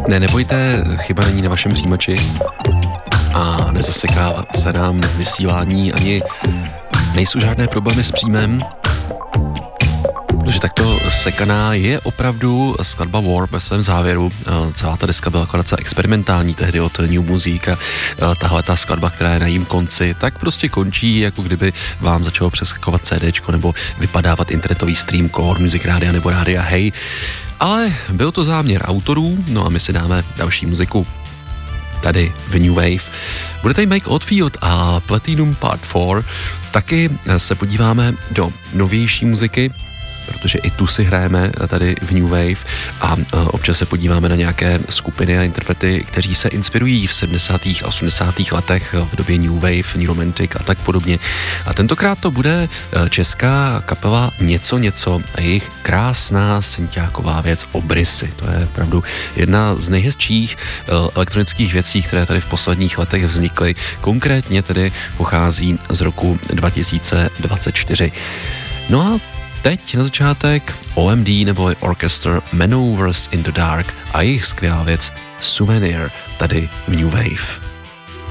Ne, nebojte, chyba není na vašem přijímači a nezaseká se nám vysílání, ani nejsou žádné problémy s příjmem, protože takto sekaná je opravdu skladba Warp ve svém závěru. Celá ta deska byla akorát experimentální tehdy od New Music a tahle ta skladba, která je na jím konci, tak prostě končí, jako kdyby vám začalo přeskakovat CDčko nebo vypadávat internetový stream Core Music Rádia nebo Rádia Hey. Ale byl to záměr autorů, no a my si dáme další muziku tady v New Wave. Bude tady Mike Oldfield a Platinum Part 4. Taky se podíváme do novější muziky, protože i tu si hrajeme tady v New Wave a občas se podíváme na nějaké skupiny a interprety, kteří se inspirují v 70. a 80. letech v době New Wave, New Romantic a tak podobně. A tentokrát to bude česká kapela Něco a jejich krásná synťáková věc Obrysy. To je opravdu jedna z nejhezčích elektronických věcí, které tady v posledních letech vznikly. Konkrétně tedy pochází z roku 2024. No a teď na začátek OMD nebo Orchestra Maneuvers in the Dark a jejich skvělá věc Souvenir tady v New Wave.